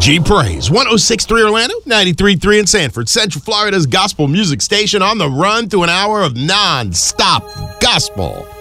G Praise, 106.3 Orlando, 93.3 in Sanford, Central Florida's gospel music station on the run through an hour of non-stop gospel.